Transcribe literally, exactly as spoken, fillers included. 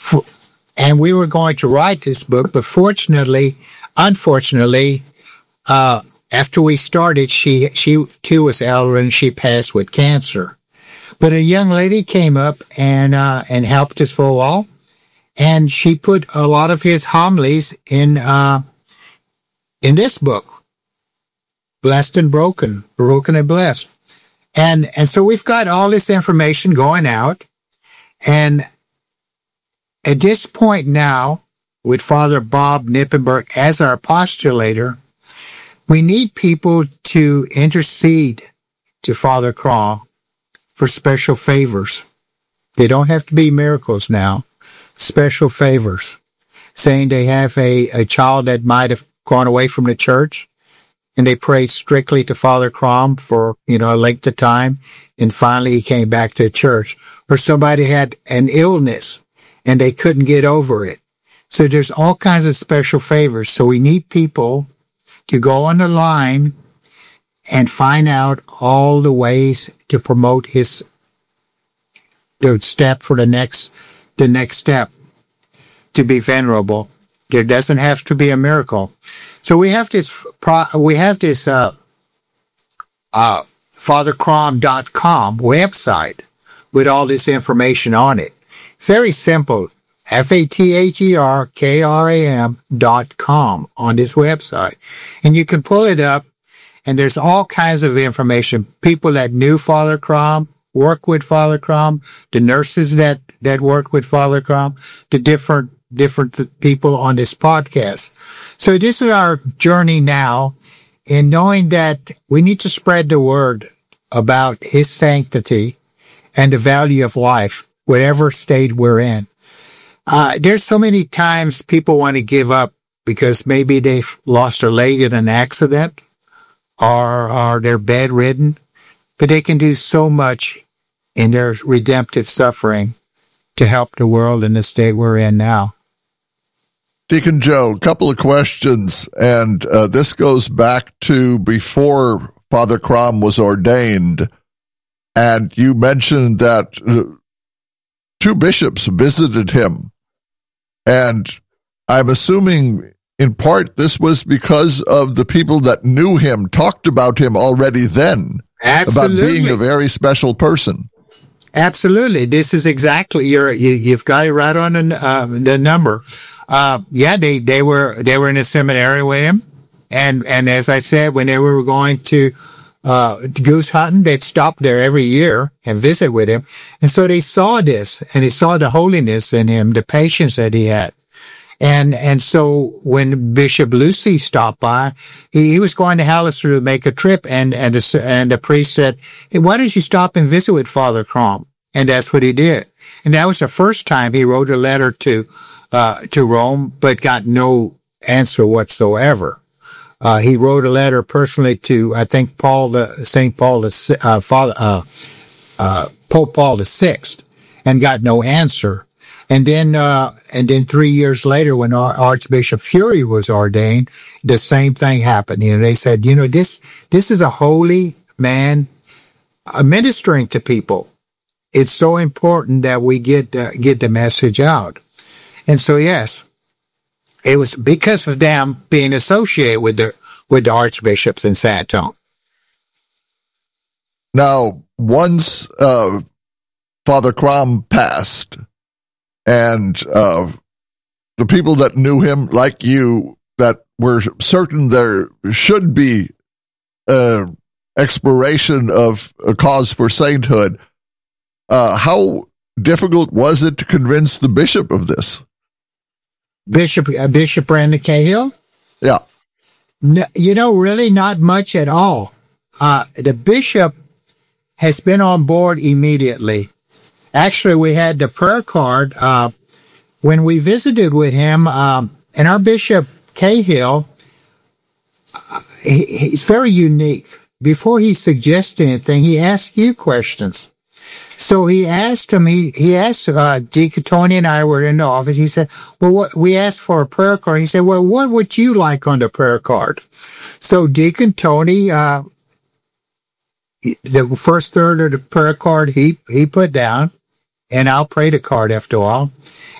and we were going to write this book, but fortunately, unfortunately, uh, after we started, she, she too was elderly and she passed with cancer. But a young lady came up and, uh, and helped us for a while. And she put a lot of his homilies in, uh, in this book, Blessed and Broken, Broken and Blessed. And, and so we've got all this information going out. And at this point now, with Father Bob Knippenberg as our postulator, we need people to intercede to Father Crom for special favors. They don't have to be miracles now. Special favors. Saying they have a, a child that might have gone away from the church, and they prayed strictly to Father Crom for, you know, a length of time, and finally he came back to the church. Or somebody had an illness, and they couldn't get over it. So there's all kinds of special favors. So we need people to go on the line and find out all the ways to promote his the step for the next the next step to be venerable. There doesn't have to be a miracle. So we have this pro, we have this uh uh father crom dot com website with all this information on it. Very simple. F A T H E R K R A M dot com on this website. And you can pull it up, and there's all kinds of information. People that knew Father Crom, work with Father Crom, the nurses that, that work with Father Crom, the different, different people on this podcast. So this is our journey now in knowing that we need to spread the word about his sanctity and the value of life, whatever state we're in. Uh, there's so many times people want to give up because maybe they've lost their leg in an accident or, or they're bedridden, but they can do so much in their redemptive suffering to help the world in the state we're in now. Deacon Joe, a couple of questions, and uh, this goes back to before Father Crom was ordained, and you mentioned that uh, two bishops visited him. And I'm assuming in part this was because of the people that knew him, talked about him already then. Absolutely. About being a very special person. Absolutely. This is exactly, you're, you, you've got it right on the, uh, the number. Uh, yeah, they, they were, they were in a seminary with him. And, and as I said, when they were going to, uh, goose hunting, they'd stop there every year and visit with him. And so they saw this, and they saw the holiness in him, the patience that he had. And, and so when Bishop Lucy stopped by, he, he was going to Halister to make a trip, and, and, the, and the priest said, hey, why don't you stop and visit with Father Crom? And that's what he did. And that was the first time he wrote a letter to, uh, to Rome, but got no answer whatsoever. Uh, he wrote a letter personally to, I think, Paul, the, Saint Paul, the, uh, Father, uh, uh, Pope Paul the Sixth, and got no answer. And then, uh, and then three years later, when Archbishop Fury was ordained, the same thing happened. You know, they said, you know, this, this is a holy man uh, ministering to people. It's so important that we get, uh, get the message out. And so, yes. It was because of them being associated with the with the archbishops in San Antonio. Now, once uh, Father Crom passed, and uh, the people that knew him, like you, that were certain there should be an exploration of a cause for sainthood, uh, how difficult was it to convince the bishop of this? Bishop, uh, Bishop Brandon Cahill? Yeah. No, you know, really not much at all. Uh, the bishop has been on board immediately. Actually, we had the prayer card, uh, when we visited with him, um, and our Bishop Cahill, uh, he, he's very unique. Before he suggests anything, he asks you questions. So he asked him, he, he asked, uh, Deacon Tony and I were in the office. He said, well, what, we asked for a prayer card. He said, well, what would you like on the prayer card? So Deacon Tony, uh, the first third of the prayer card he, he put down, and I'll pray the card after all.